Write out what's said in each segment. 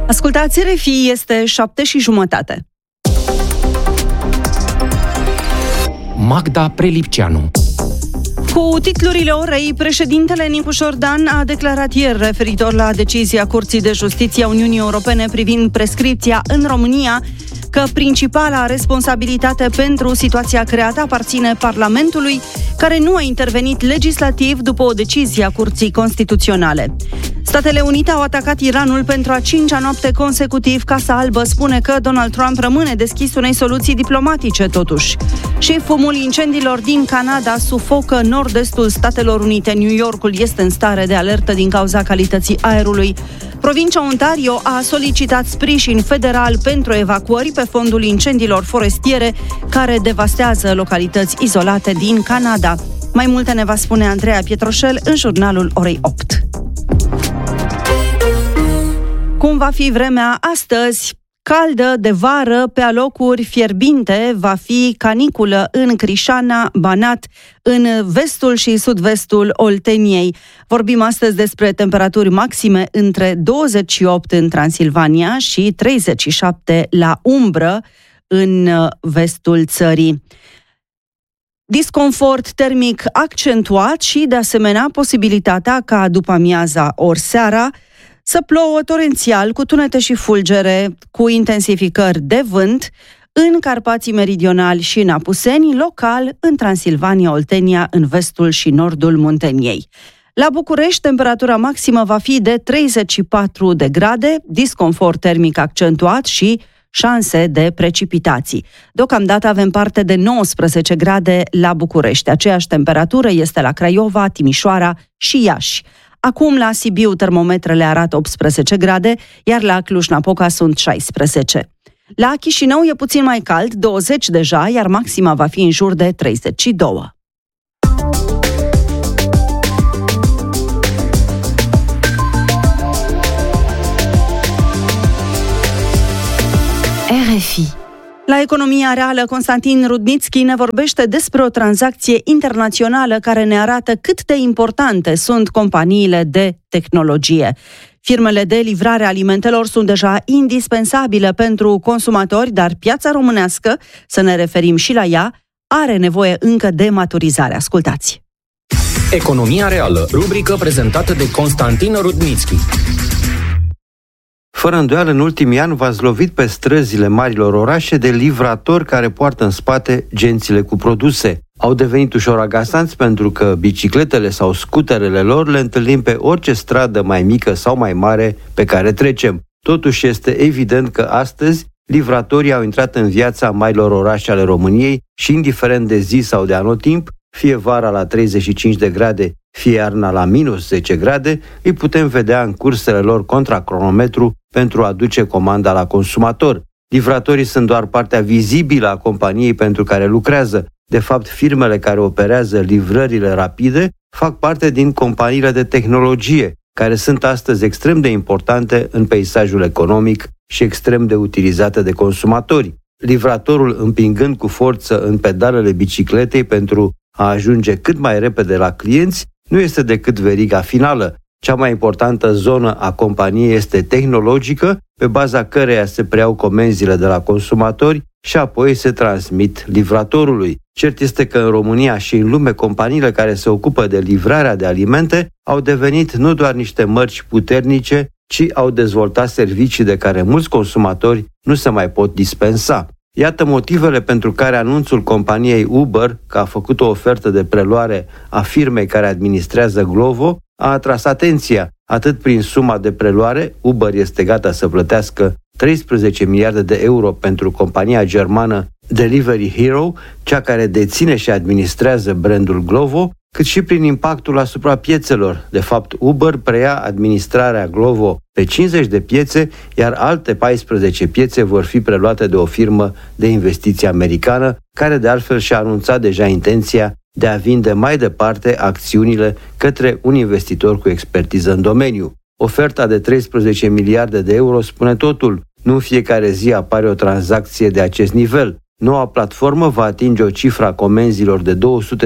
Ascultați RFI, este 7:30. Magda Prelipceanu. Cu titlurile orei, președintele Nicu Șordan a declarat ieri referitor la decizia Curții de Justiție a Uniunii Europene privind prescripția în România că principala responsabilitate pentru situația creată aparține Parlamentului, care nu a intervenit legislativ după o decizie a Curții Constituționale. Statele Unite au atacat Iranul pentru a 5-a noapte consecutiv. Casa Albă spune că Donald Trump rămâne deschis unei soluții diplomatice, totuși. Și fumul incendiilor din Canada sufocă nord-estul Statelor Unite. New Yorkul este în stare de alertă din cauza calității aerului. Provincia Ontario a solicitat sprijin federal pentru evacuări pe fondul incendiilor forestiere care devastează localități izolate din Canada. Mai multe ne va spune Andreea Pietroșel în jurnalul orei 8. Cum va fi vremea astăzi? Caldă de vară, pe alocuri fierbinte, va fi caniculă în Crișana, Banat, în vestul și sud-vestul Olteniei. Vorbim astăzi despre temperaturi maxime între 28 în Transilvania și 37 la umbră în vestul țării. Disconfort termic accentuat și, de asemenea, posibilitatea ca după amiaza ori seara să plouă torențial cu tunete și fulgere, cu intensificări de vânt în Carpații Meridionali și în Apuseni, local în Transilvania, Oltenia, în vestul și nordul Munteniei. La București, temperatura maximă va fi de 34 de grade, disconfort termic accentuat și șanse de precipitații. Deocamdată avem parte de 19 grade la București. Aceeași temperatură este la Craiova, Timișoara și Iași. Acum la Sibiu termometrele arată 18 grade, iar la Cluj-Napoca sunt 16. La Chișinău e puțin mai cald, 20 deja, iar maxima va fi în jur de 32. RFI. La Economia Reală, Constantin Rudnițchi ne vorbește despre o tranzacție internațională care ne arată cât de importante sunt companiile de tehnologie. Firmele de livrare a alimentelor sunt deja indispensabile pentru consumatori, dar piața românească, să ne referim și la ea, are nevoie încă de maturizare. Ascultați! Economia Reală, rubrică prezentată de Constantin Rudnițchi. Fără îndoială, în ultimii ani v-ați lovit pe străzile marilor orașe de livratori care poartă în spate gențile cu produse. Au devenit ușor agasanți pentru că bicicletele sau scuterele lor le întâlnim pe orice stradă mai mică sau mai mare pe care trecem. Totuși este evident că astăzi livratorii au intrat în viața marilor orașe ale României și, indiferent de zi sau de anotimp, fie vara la 35 de grade, fie iarna la minus 10 grade, îi putem vedea în cursele lor contra cronometru pentru a duce comanda la consumator. Livratorii sunt doar partea vizibilă a companiei pentru care lucrează. De fapt, firmele care operează livrările rapide fac parte din companiile de tehnologie, care sunt astăzi extrem de importante în peisajul economic și extrem de utilizate de consumatori. Livratorul, împingând cu forță în pedalele bicicletei pentru a ajunge cât mai repede la clienți, nu este decât veriga finală. Cea mai importantă zonă a companiei este tehnologică, pe baza căreia se preiau comenzile de la consumatori și apoi se transmit livratorului. Cert este că în România și în lume, companiile care se ocupă de livrarea de alimente au devenit nu doar niște mărci puternice, ci au dezvoltat servicii de care mulți consumatori nu se mai pot dispensa. Iată motivele pentru care anunțul companiei Uber, că a făcut o ofertă de preluare a firmei care administrează Glovo, a atras atenția. Atât prin suma de preluare, Uber este gata să plătească 13 miliarde de euro pentru compania germană Delivery Hero, cea care deține și administrează brandul Glovo, cât și prin impactul asupra piețelor. De fapt, Uber preia administrarea Glovo pe 50 de piețe, iar alte 14 piețe vor fi preluate de o firmă de investiții americană, care de altfel și-a anunțat deja intenția de a vinde mai departe acțiunile către un investitor cu expertiză în domeniu. Oferta de 13 miliarde de euro spune totul. Nu în fiecare zi apare o tranzacție de acest nivel. Noua platformă va atinge o cifră a comenzilor de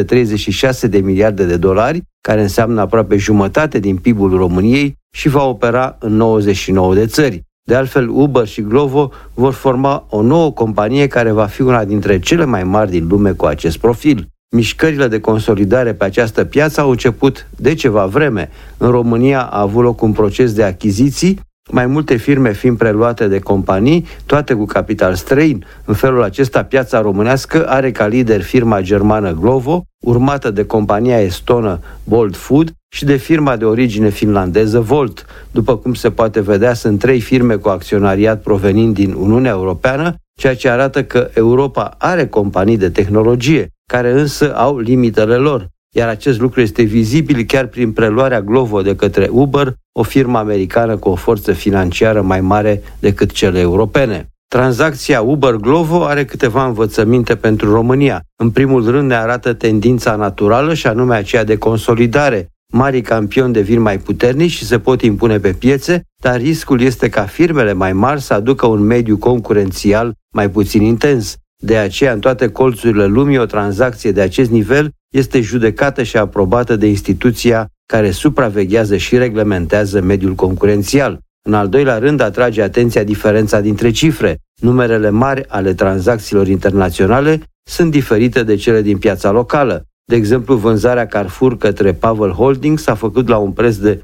236 de miliarde de dolari, care înseamnă aproape jumătate din PIB-ul României, și va opera în 99 de țări. De altfel, Uber și Glovo vor forma o nouă companie care va fi una dintre cele mai mari din lume cu acest profil. Mișcările de consolidare pe această piață au început de ceva vreme. În România a avut loc un proces de achiziții, mai multe firme fiind preluate de companii, toate cu capital străin. În felul acesta, piața românească are ca lider firma germană Glovo, urmată de compania estonă Bolt Food și de firma de origine finlandeză Volt. După cum se poate vedea, sunt 3 firme cu acționariat provenind din Uniunea Europeană, ceea ce arată că Europa are companii de tehnologie, care însă au limitele lor. Iar acest lucru este vizibil chiar prin preluarea Glovo de către Uber, o firmă americană cu o forță financiară mai mare decât cele europene. Tranzacția Uber-Glovo are câteva învățăminte pentru România. În primul rând ne arată tendința naturală și anume aceea de consolidare. Marii campioni devin mai puternici și se pot impune pe piețe, dar riscul este ca firmele mai mari să aducă un mediu concurențial mai puțin intens. De aceea, în toate colțurile lumii, o tranzacție de acest nivel este judecată și aprobată de instituția care supraveghează și reglementează mediul concurențial. În al doilea rând, atrage atenția diferența dintre cifre. Numerele mari ale tranzacțiilor internaționale sunt diferite de cele din piața locală. De exemplu, vânzarea Carrefour către Pavel Holding s-a făcut la un preț de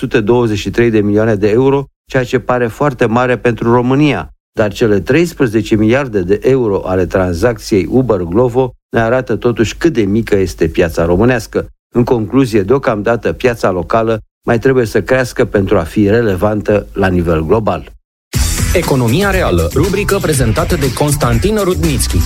823 de milioane de euro, ceea ce pare foarte mare pentru România. Dar cele 13 miliarde de euro ale tranzacției Uber-Glovo ne arată totuși cât de mică este piața românească. În concluzie, deocamdată piața locală mai trebuie să crească pentru a fi relevantă la nivel global. Economia reală, rubrică prezentată de Constantin Rudnitsky.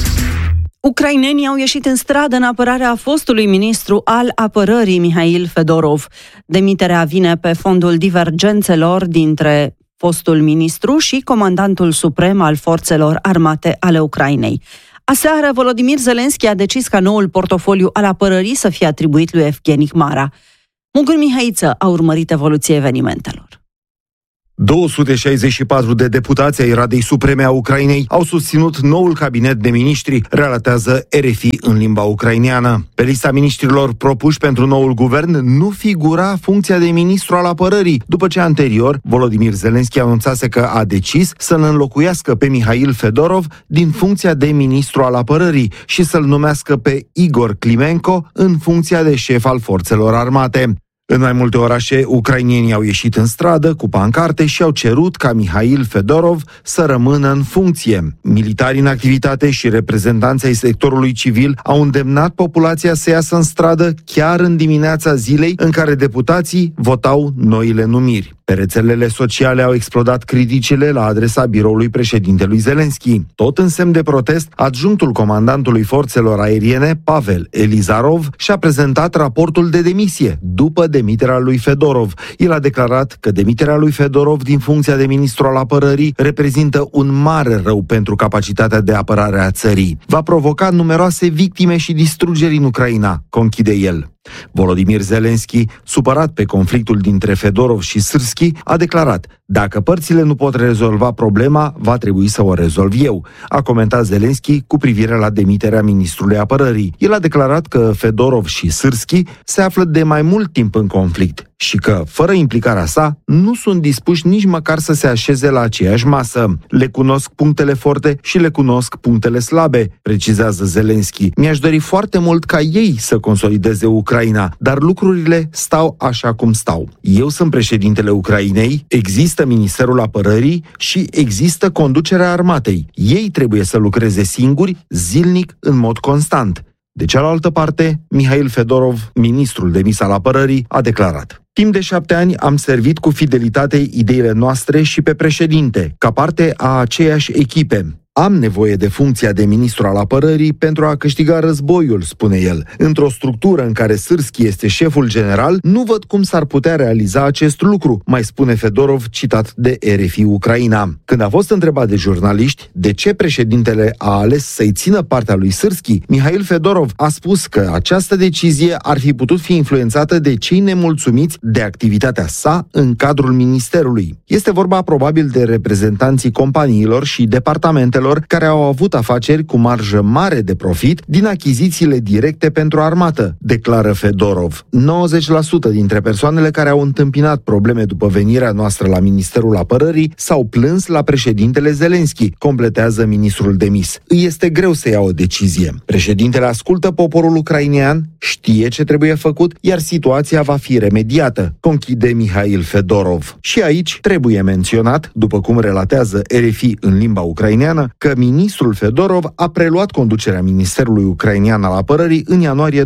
Ucrainenii au ieșit în stradă în apărarea fostului ministru al apărării Mihail Fedorov. Demiterea vine pe fondul divergențelor dintre fostul ministru și comandantul suprem al forțelor armate ale Ucrainei. Aseară, Volodymyr Zelensky a decis ca noul portofoliu al apărării să fie atribuit lui Evgeni Khmara. Mugur Mihaiță a urmărit evoluția evenimentelor. 264 de deputați ai Radei Supreme a Ucrainei au susținut noul cabinet de miniștri, relatează RFI în limba ucraineană. Pe lista miniștrilor propuși pentru noul guvern nu figura funcția de ministru al apărării, după ce anterior Volodymyr Zelensky anunțase că a decis să-l înlocuiască pe Mihail Fedorov din funcția de ministru al apărării și să-l numească pe Igor Klimenko în funcția de șef al forțelor armate. În mai multe orașe, ucrainienii au ieșit în stradă cu pancarte și au cerut ca Mihail Fedorov să rămână în funcție. Militari în activitate și reprezentanții ai sectorului civil au îndemnat populația să iasă în stradă chiar în dimineața zilei în care deputații votau noile numiri. Pe rețelele sociale au explodat criticile la adresa biroului președintelui Zelensky. Tot în semn de protest, adjunctul comandantului forțelor aeriene, Pavel Elizarov, și-a prezentat raportul de demisie după demiterea lui Fedorov. El a declarat că demiterea lui Fedorov din funcția de ministru al apărării reprezintă un mare rău pentru capacitatea de apărare a țării. Va provoca numeroase victime și distrugeri în Ucraina, conchide el. Volodymyr Zelensky, supărat pe conflictul dintre Fedorov și Sârski, a declarat: dacă părțile nu pot rezolva problema, va trebui să o rezolv eu, a comentat Zelensky cu privire la demiterea ministrului apărării. El a declarat că Fedorov și Sârski se află de mai mult timp în conflict și că, fără implicarea sa, nu sunt dispuși nici măcar să se așeze la aceeași masă. Le cunosc punctele forte și le cunosc punctele slabe, precizează Zelensky. Mi-aș dori foarte mult ca ei să consolideze Ucraina, dar lucrurile stau așa cum stau. Eu sunt președintele Ucrainei, există Ministerul Apărării și există conducerea armatei. Ei trebuie să lucreze singuri, zilnic, în mod constant. De cealaltă parte, Mihail Fedorov, ministrul demis al apărării, a declarat: timp de 7 ani am servit cu fidelitate ideile noastre și pe președinte, ca parte a aceiași echipe. Am nevoie de funcția de ministru al apărării pentru a câștiga războiul, spune el. Într-o structură în care Sârski este șeful general, nu văd cum s-ar putea realiza acest lucru, mai spune Fedorov, citat de RFI Ucraina. Când a fost întrebat de jurnaliști de ce președintele a ales să-i țină partea lui Sârski, Mihail Fedorov a spus că această decizie ar fi putut fi influențată de cei nemulțumiți de activitatea sa în cadrul ministerului. Este vorba probabil de reprezentanții companiilor și departamentelor firmelor care au avut afaceri cu marjă mare de profit din achizițiile directe pentru armată, declară Fedorov. 90% dintre persoanele care au întâmpinat probleme după venirea noastră la Ministerul Apărării s-au plâns la președintele Zelenski, completează ministrul demis. Îi este greu să ia o decizie. Președintele ascultă poporul ucrainean, știe ce trebuie făcut, iar situația va fi remediată, conchide Mihail Fedorov. Și aici trebuie menționat, după cum relatează RFI în limba ucraineană, că ministrul Fedorov a preluat conducerea Ministerului Ucrainean al Apărării în ianuarie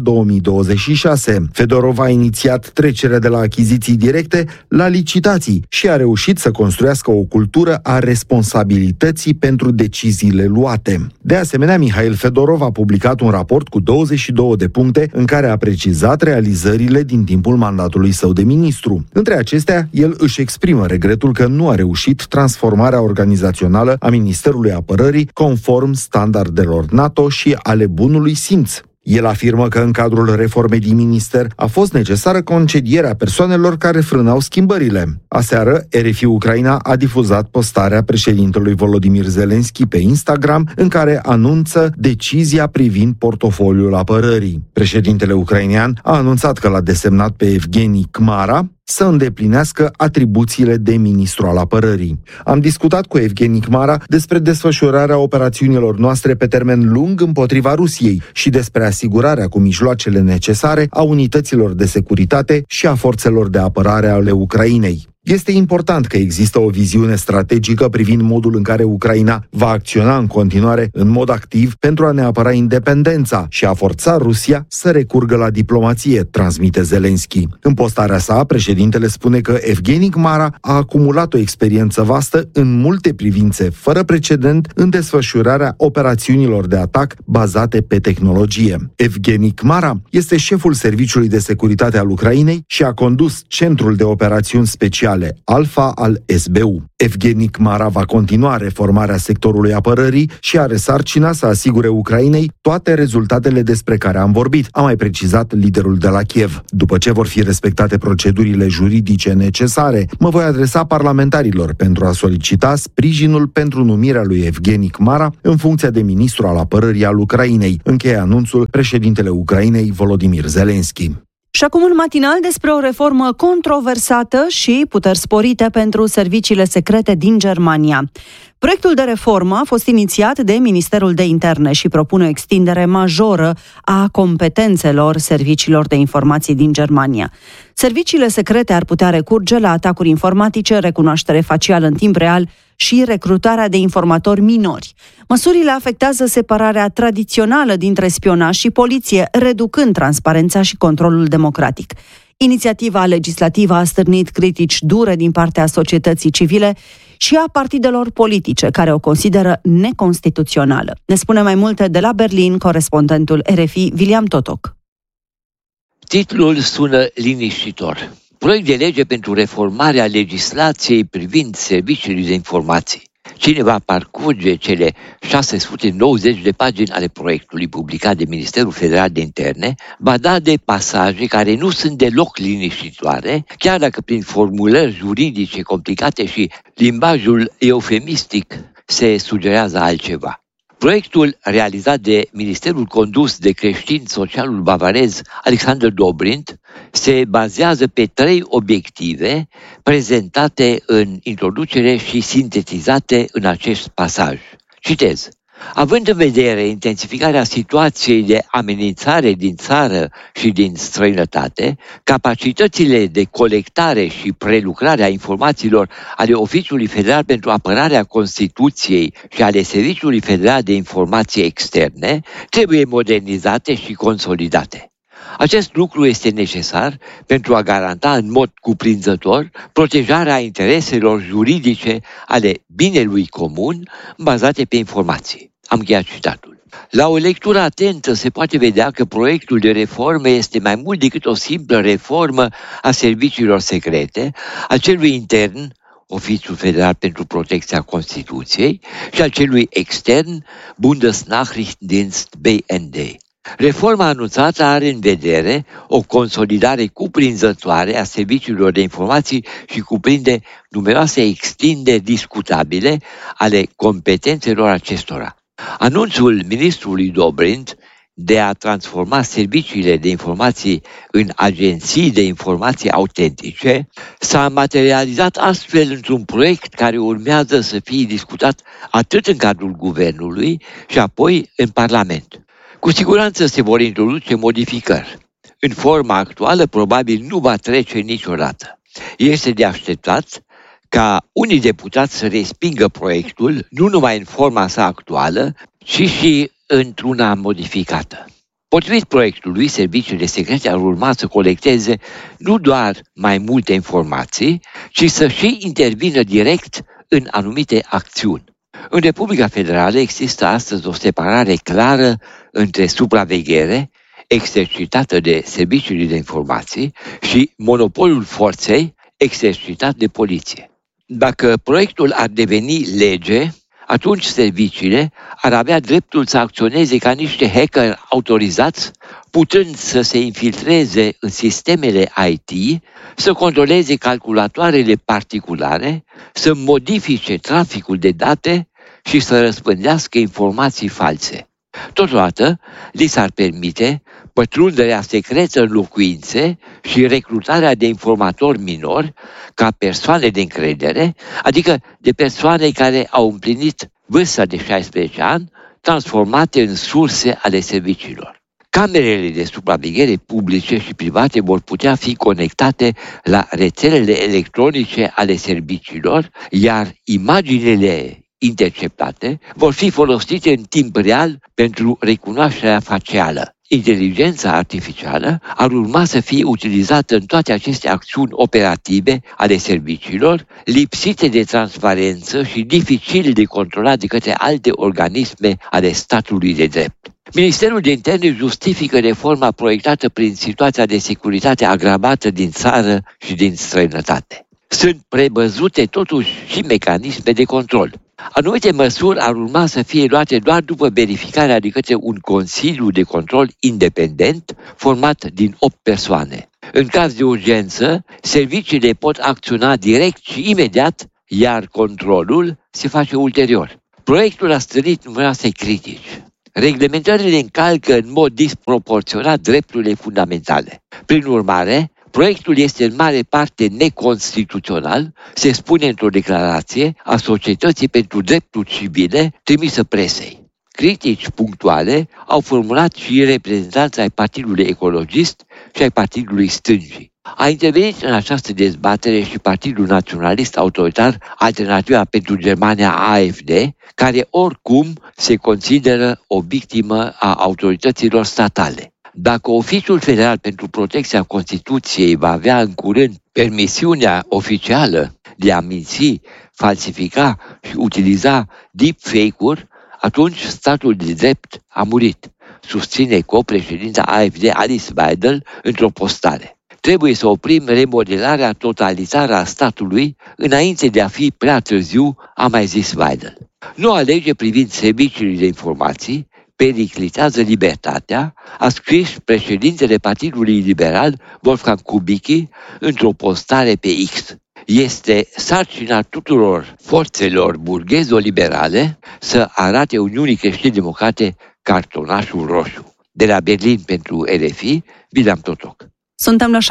2026. Fedorov a inițiat trecerea de la achiziții directe la licitații și a reușit să construiască o cultură a responsabilității pentru deciziile luate. De asemenea, Mihail Fedorov a publicat un raport cu 22 de puncte în care a precizat realizările din timpul mandatului său de ministru. Între acestea, el își exprimă regretul că nu a reușit transformarea organizațională a Ministerului Apărării conform standardelor NATO și ale bunului simț. El afirmă că în cadrul reformei din minister a fost necesară concedierea persoanelor care frânau schimbările. Aseară, RFI Ucraina a difuzat postarea președintelui Volodymyr Zelensky pe Instagram, în care anunță decizia privind portofoliul apărării. Președintele ucrainean a anunțat că l-a desemnat pe Evgeni Kmara să îndeplinească atribuțiile de ministru al apărării. Am discutat cu Evgeni Kmara despre desfășurarea operațiunilor noastre pe termen lung împotriva Rusiei și despre asigurarea cu mijloacele necesare a unităților de securitate și a forțelor de apărare ale Ucrainei. Este important că există o viziune strategică privind modul în care Ucraina va acționa în continuare în mod activ pentru a ne apăra independența și a forța Rusia să recurgă la diplomație, transmite Zelensky. În postarea sa, președintele spune că Evgeni Kmara a acumulat o experiență vastă în multe privințe, fără precedent în desfășurarea operațiunilor de atac bazate pe tehnologie. Evgeni Kmara este șeful Serviciului de Securitate al Ucrainei și a condus Centrul de Operațiuni Speciale Alfa al SBU. Evgeni Kmara va continua reformarea sectorului apărării și are sarcina să asigure Ucrainei toate rezultatele despre care am vorbit, a mai precizat liderul de la Kiev. După ce vor fi respectate procedurile juridice necesare, mă voi adresa parlamentarilor pentru a solicita sprijinul pentru numirea lui Evgeni Kmara în funcția de ministru al apărării al Ucrainei, încheie anunțul președintele Ucrainei Volodymyr Zelensky. Și acum un matinal despre o reformă controversată și puteri sporite pentru serviciile secrete din Germania. Proiectul de reformă a fost inițiat de Ministerul de Interne și propune o extindere majoră a competențelor serviciilor de informații din Germania. Serviciile secrete ar putea recurge la atacuri informatice, recunoaștere facială în timp real și recrutarea de informatori minori. Măsurile afectează separarea tradițională dintre spionaj și poliție, reducând transparența și controlul democratic. Inițiativa legislativă a stârnit critici dure din partea societății civile și a partidelor politice, care o consideră neconstituțională. Ne spune mai multe de la Berlin corespondentul RFI, William Totoc. Titlul sună liniștitor. Proiect de lege pentru reformarea legislației privind serviciile de informații. Cine va parcurge cele 690 de pagini ale proiectului publicat de Ministerul Federal de Interne va da de pasaje care nu sunt deloc liniștitoare, chiar dacă prin formulări juridice complicate și limbajul eufemistic se sugerează altceva. Proiectul realizat de Ministerul condus de creștin-socialul bavarez Alexander Dobrindt se bazează pe 3 obiective prezentate în introducere și sintetizate în acest pasaj. Citez. Având în vedere intensificarea situației de amenințare din țară și din străinătate, capacitățile de colectare și prelucrare a informațiilor ale Oficiului Federal pentru Apărarea Constituției și ale Serviciului Federal de Informații Externe trebuie modernizate și consolidate. Acest lucru este necesar pentru a garanta în mod cuprinzător protejarea intereselor juridice ale binelui comun bazate pe informații. Am încheiat citatul. La o lectură atentă se poate vedea că proiectul de reformă este mai mult decât o simplă reformă a serviciilor secrete, a celui intern, Oficiul Federal pentru Protecția Constituției, și al celui extern, Bundesnachrichtendienst BND. Reforma anunțată are în vedere o consolidare cuprinzătoare a serviciilor de informații și cuprinde numeroase extinderi discutabile ale competențelor acestora. Anunțul ministrului Dobrindt de a transforma serviciile de informații în agenții de informații autentice s-a materializat astfel într-un proiect care urmează să fie discutat atât în cadrul guvernului și apoi în Parlament. Cu siguranță se vor introduce modificări. În forma actuală probabil nu va trece niciodată. Este de așteptat ca unii deputați să respingă proiectul, nu numai în forma sa actuală, ci și într-una modificată. Potrivit proiectului, serviciile secrete ar urma să colecteze nu doar mai multe informații, ci să și intervină direct în anumite acțiuni. În Republica Federală există astăzi o separare clară între supraveghere, exercitată de serviciile de informații, și monopolul forței, exercitat de poliție. Dacă proiectul ar deveni lege, atunci serviciile ar avea dreptul să acționeze ca niște hackeri autorizați, putând să se infiltreze în sistemele IT, să controleze calculatoarele particulare, să modifice traficul de date și să răspândească informații false. Totodată, li s-ar permite pătrunderea secretă în locuințe și recrutarea de informatori minori ca persoane de încredere, adică de persoane care au împlinit vârsta de 16 ani, transformate în surse ale serviciilor. Camerele de supraveghere publice și private vor putea fi conectate la rețelele electronice ale serviciilor, iar imaginile interceptate vor fi folosite în timp real pentru recunoașterea facială. Inteligența artificială ar urma să fie utilizată în toate aceste acțiuni operative ale serviciilor, lipsite de transparență și dificil de controlat de către alte organisme ale statului de drept. Ministerul de Interne justifică reforma proiectată prin situația de securitate agravată din țară și din străinătate. Sunt prevăzute totuși și mecanisme de control. Anumite măsuri ar urma să fie luate doar după verificarea de către un Consiliu de Control independent format din 8 persoane. În caz de urgență, serviciile pot acționa direct și imediat, iar controlul se face ulterior. Proiectul a stârnit numeroase critici. Reglementările încalcă în mod disproporționat drepturile fundamentale. Prin urmare, proiectul este în mare parte neconstituțional, se spune într-o declarație a Societății pentru Drepturi Civile trimisă presei. Critici punctuale au formulat și reprezentanți ai Partidului Ecologist și ai Partidului Stângii. A intervenit în această dezbatere și Partidul Naționalist Autoritar Alternativa pentru Germania AfD, care oricum se consideră o victimă a autorităților statale. Dacă Oficiul Federal pentru Protecția Constituției va avea în curând permisiunea oficială de a minți, falsifica și utiliza deepfake-uri, atunci statul de drept a murit, susține co-președinta AfD Alice Weidel într-o postare. Trebuie să oprim remodelarea totalitară a statului înainte de a fi prea târziu, a mai zis Weidel. Noua lege privind serviciile de informații periclitează libertatea, a scris președintele Partidului Liberal, Wolfgang Kubicki, într-o postare pe X. Este sarcina tuturor forțelor burghezo-liberale să arate Uniunii Creștini-Democrate cartonașul roșu. De la Berlin pentru RFI, William Totoc. Suntem la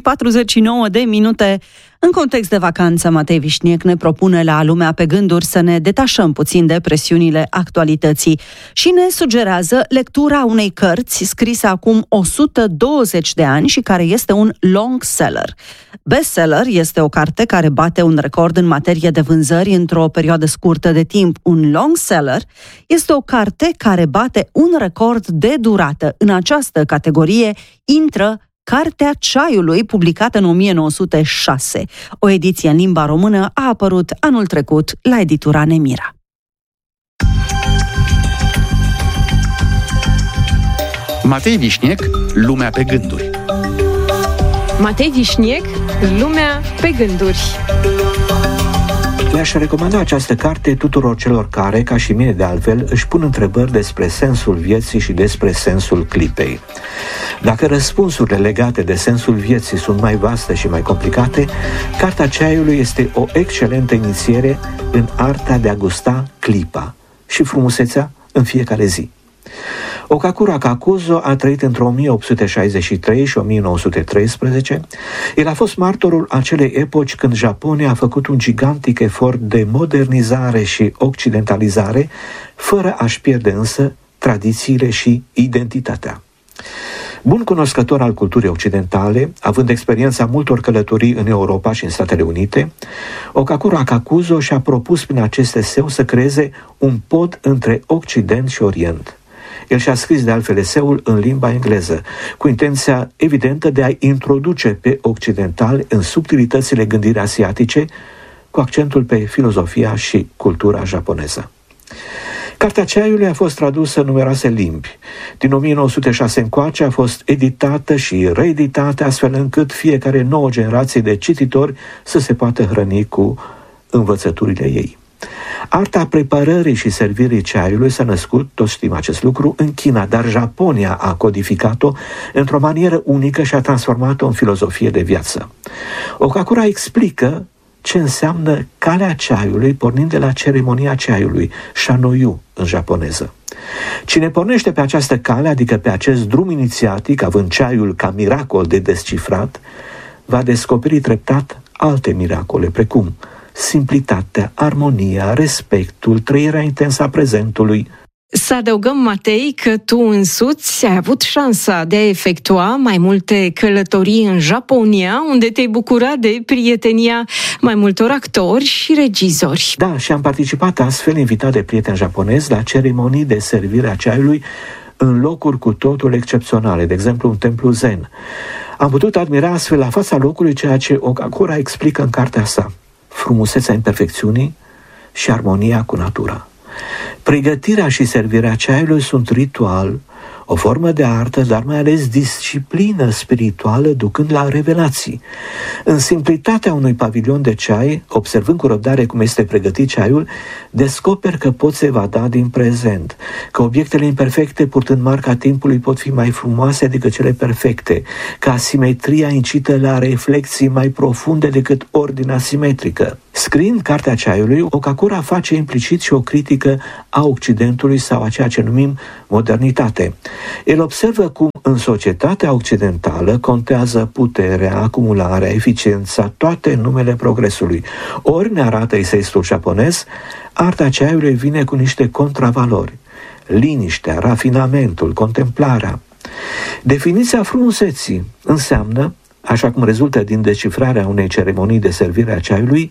7:49. În context de vacanță, Matei Vișniec ne propune la Lumea pe Gânduri să ne detașăm puțin de presiunile actualității și ne sugerează lectura unei cărți scrise acum 120 de ani și care este un long seller. Bestseller este o carte care bate un record în materie de vânzări într-o perioadă scurtă de timp. Un long seller este o carte care bate un record de durată. În această categorie intră Cartea Ceaiului, publicată în 1906. O ediție în limba română a apărut anul trecut la editura Nemira. Matei Vișniec, Lumea pe Gânduri. Matei Vișniec, Lumea pe Gânduri. Le-aș recomanda această carte tuturor celor care, ca și mine de altfel, își pun întrebări despre sensul vieții și despre sensul clipei. Dacă răspunsurile legate de sensul vieții sunt mai vaste și mai complicate, Cartea Ceaiului este o excelentă inițiere în arta de a gusta clipa și frumusețea în fiecare zi. Okakura Kakuzo a trăit între 1863 și 1913. El a fost martorul acelei epoci când Japonia a făcut un gigantic efort de modernizare și occidentalizare, fără a-și pierde însă tradițiile și identitatea. Bun cunoscător al culturii occidentale, având experiența multor călătorii în Europa și în Statele Unite, Okakura Kakuzo și-a propus prin acest eseu să creeze un pod între Occident și Orient. El și-a scris de altfel eseul în limba engleză, cu intenția evidentă de a introduce pe occidentali în subtilitățile gândirii asiatice, cu accentul pe filozofia și cultura japoneză. Cartea Ceaiului a fost tradusă în numeroase limbi. Din 1906 încoace a fost editată și reeditată, astfel încât fiecare nouă generație de cititori să se poată hrăni cu învățăturile ei. Arta preparării și servirii ceaiului s-a născut, toți știm acest lucru, în China, dar Japonia a codificat-o într-o manieră unică și a transformat-o în filozofie de viață. Okakura explică ce înseamnă calea ceaiului, pornind de la ceremonia ceaiului, shanoyu în japoneză. Cine pornește pe această cale, adică pe acest drum inițiatic, având ceaiul ca miracol de descifrat, va descoperi treptat alte miracole, precum simplitatea, armonia, respectul, trăirea intensă a prezentului. Să adăugăm, Matei, că tu însuți ai avut șansa de a efectua mai multe călătorii în Japonia, unde te-ai bucurat de prietenia mai multor actori și regizori. Da, și am participat astfel, invitat de prieteni japonezi, la ceremonii de servire a ceaiului în locuri cu totul excepționale, de exemplu un templu zen. Am putut admira astfel la fața locului ceea ce Okakura explică în cartea sa: frumusețea imperfecțiunii și armonia cu natura. Pregătirea și servirea ceaiului sunt ritual, o formă de artă, dar mai ales disciplină spirituală ducând la revelații. În simplitatea unui pavilion de ceai, observând cu răbdare cum este pregătit ceaiul, descoperi că poți evada din prezent, că obiectele imperfecte, purtând marca timpului, pot fi mai frumoase decât cele perfecte, că asimetria incită la reflexii mai profunde decât ordinea simetrică. Scriind Cartea Ceaiului, Okakura face implicit și o critică a Occidentului sau a ceea ce numim modernitate. El observă cum în societatea occidentală contează puterea, acumularea, eficiența, toate în numele progresului. Ori, ne arată eseistul japonez, arta ceaiului vine cu niște contravalori: liniștea, rafinamentul, contemplarea. Definiția frumuseții înseamnă, așa cum rezultă din descifrarea unei ceremonii de servire a ceaiului,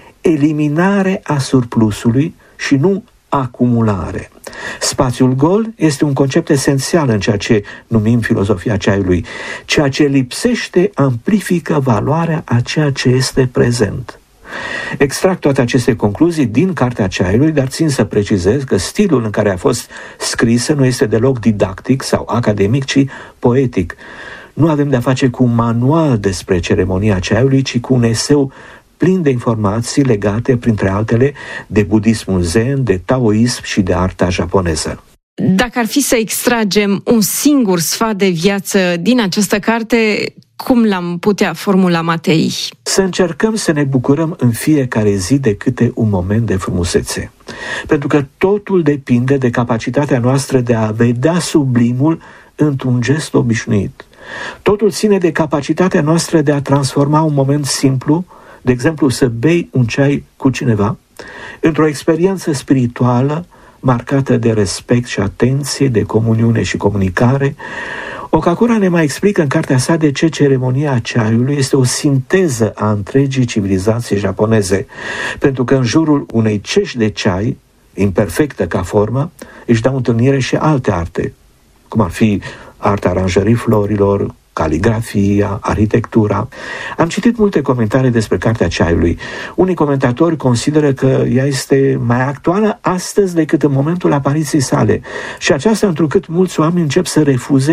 eliminare a surplusului și nu acumulare. Spațiul gol este un concept esențial în ceea ce numim filozofia ceaiului. Ceea ce lipsește amplifică valoarea a ceea ce este prezent. Extrag toate aceste concluzii din Cartea Ceaiului, dar țin să precizez că stilul în care a fost scrisă nu este deloc didactic sau academic, ci poetic. Nu avem de-a face cu un manual despre ceremonia ceaiului, ci cu un eseu plin de informații legate, printre altele, de budismul zen, de taoism și de arta japoneză. Dacă ar fi să extragem un singur sfat de viață din această carte, cum l-am putea formula, Matei? Să încercăm să ne bucurăm în fiecare zi de câte un moment de frumusețe. Pentru că totul depinde de capacitatea noastră de a vedea sublimul într-un gest obișnuit. Totul ține de capacitatea noastră de a transforma un moment simplu, de exemplu să bei un ceai cu cineva, într-o experiență spirituală marcată de respect și atenție, de comuniune și comunicare. Okakura ne mai explică în cartea sa de ce ceremonia ceaiului este o sinteză a întregii civilizații japoneze, pentru că în jurul unei cești de ceai, imperfectă ca formă, își dau întâlnire și alte arte, cum ar fi arta aranjării florilor, caligrafia, arhitectura. Am citit multe comentarii despre Cartea Ceaiului. Unii comentatori consideră că ea este mai actuală astăzi decât în momentul apariției sale și aceasta întrucât mulți oameni încep să refuze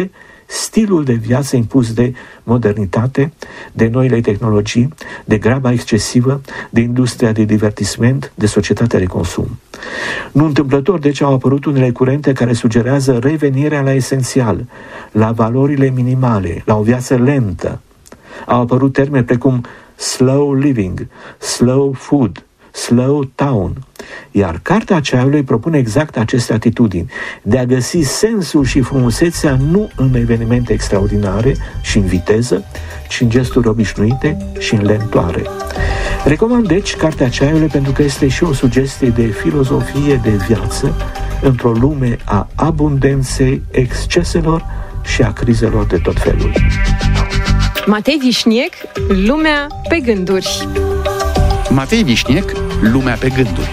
stilul de viață impus de modernitate, de noile tehnologii, de graba excesivă, de industria de divertisment, de societatea de consum. Nu întâmplător, deci, au apărut unele curente care sugerează revenirea la esențial, la valorile minimale, la o viață lentă. Au apărut termeni precum slow living, slow food, slow town. Iar Cartea Ceaiului propune exact aceste atitudini, de a găsi sensul și frumusețea nu în evenimente extraordinare și în viteză, ci în gesturi obișnuite și în lentoare. Recomand, deci, Cartea Ceaiului pentru că este și o sugestie de filozofie de viață într-o lume a abundenței, exceselor și a crizelor de tot felul. Matei Vișniec, Lumea pe gânduri. Matei Vișniec, Lumea pe gânduri.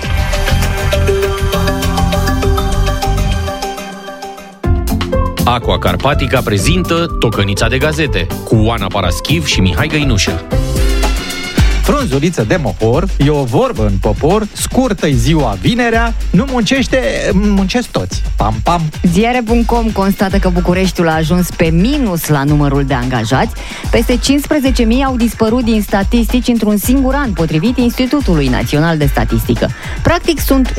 Aqua Carpatica prezintă Tocănița de gazete cu Oana Paraschiv și Mihai Găinușă. Frunzuliță de mohor, e o vorbă în popor, scurtă-i ziua vinerea, nu muncește, muncesc toți. Pam, pam. Ziare.com constată că Bucureștiul a ajuns pe minus la numărul de angajați. Peste 15.000 au dispărut din statistici într-un singur an, potrivit Institutului Național de Statistică. Practic sunt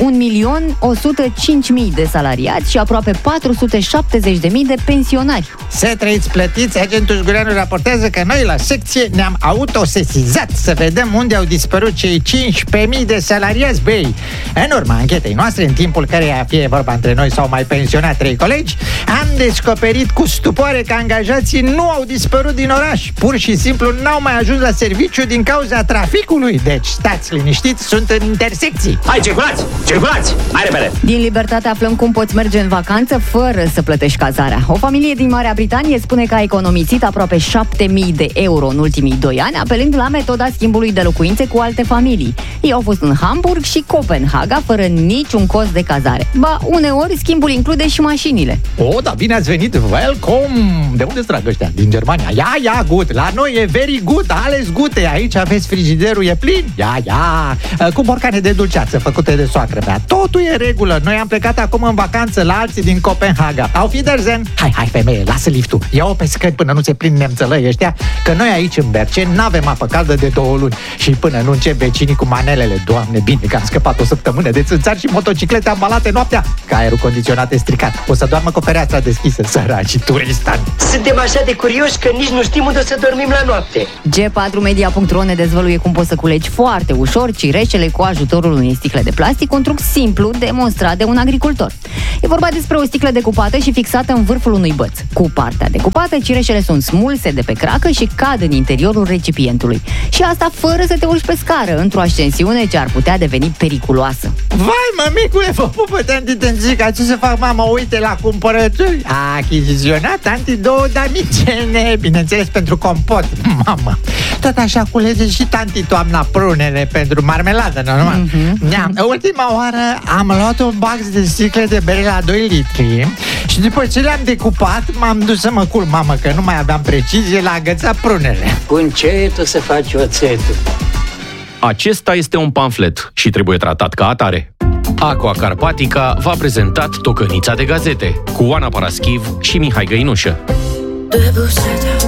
1.105.000 de salariați și aproape 470.000 de pensionari. Se trăiți plătiți, agentul Zgureanu raportează că noi la secție ne-am autosesizat să vedem unde au dispărut cei 15.000 de salariați, băi. În urma anchetei noastre, în timpul căreia, fie vorba între noi sau mai pensionat 3 colegi, am descoperit cu stupoare că angajații nu au dispărut din oraș. Pur și simplu n-au mai ajuns la serviciu din cauza traficului. Deci stați liniștiți, sunt în intersecții. Hai, circulați! Circulați! Mai repede! Din Libertate aflăm cum poți merge în vacanță fără să plătești cazarea. O familie din Marea Britanie spune că a economisit aproape 7.000 de euro în ultimii 2 ani, apelând la metoda schimbului de locuințe cu alte familii. Ei au fost în Hamburg și Copenhaga fără niciun cost de cazare. Ba, uneori schimbul include și mașinile. Oh, da, bine ați venit, welcome! De unde-s drag ăștia? Din Germania. Ia, good! La noi e very good, ales gute! Aici aveți frigiderul, e plin? Ia! Cu borcane de dulceață făcute de soacră mea. Totul e în regulă. Noi am plecat acum în vacanță la alții din Copenhaga. Auf Wiedersehen! Hai, femeie, lasă liftul. Ia-o pe scări până nu se prind nemțălăi ăștia, că noi aici în Berceni n-avem apă caldă de 2 luni. Și până nu încep vecinii cu manelele. Doamne, bine că am scăpat o săptămână de țânțari și motociclete ambalate noaptea, că aerul condiționat e stricat. O să doarmă cu fereastra deschisă, săraci turistani. Suntem așa de curioși că nici nu știm unde o să dormim la noapte. G4media.ro ne dezvăluie cum poți să culegi foarte ușor cireșele cu ajutorul unei sticle de plastic, un truc simplu demonstrat de un agricultor. E vorba despre o sticlă decupată și fixată în vârful unui băț. Cu partea decupată, cireșele sunt smulse de pe cracă și cad în interiorul recipientului. Și asta fără să te urci pe scară, într-o ascensiune ce ar putea deveni periculoasă. Vai, mămicule, vă pupă, tanti Tânțica, ce să fac, mama, uite la cumpărături. A achiziționat tanti 2 damicene, bineînțeles pentru compot. Mamă, tot așa culege și tanti toamna prunele pentru marmeladă, normal. Ultima oară am luat un box de sticle de bere la 2 litri și după ce le-am decupat, m-am dus să mă culc, mamă, că nu mai aveam precizie la agăța prunele. Cu încetul să faci oțetul. Acesta este un pamflet și trebuie tratat ca atare. Aqua Carpatica v-a prezentat Tocănița de gazete cu Oana Paraschiv și Mihai Găinușă.